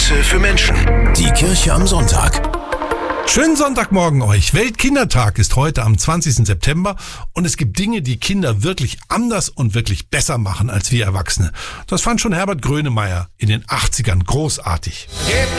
Messe für Menschen. Die Kirche am Sonntag. Schönen Sonntagmorgen euch. Weltkindertag ist heute am 20. September und es gibt Dinge, die Kinder wirklich anders und wirklich besser machen als wir Erwachsene. Das fand schon Herbert Grönemeyer in den 80ern großartig. Gebt